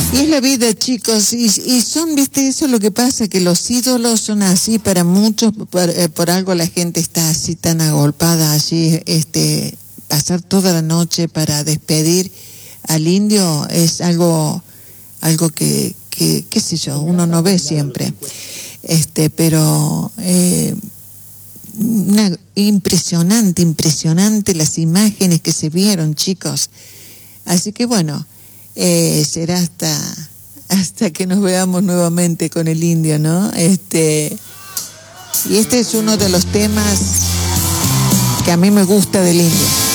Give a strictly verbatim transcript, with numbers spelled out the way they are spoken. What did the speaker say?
Y es la vida, chicos, y, y son, viste, eso es lo que pasa, que los ídolos son así para muchos, por, eh, por algo la gente está así tan agolpada allí, este, pasar toda la noche para despedir al indio es algo, algo que, que, qué sé yo, uno no ve siempre, este, pero eh, una, impresionante, impresionante las imágenes que se vieron, chicos, así que bueno, Eh, será hasta hasta que nos veamos nuevamente con el indio, ¿no? Este y este es uno de los temas que a mí me gusta del indio.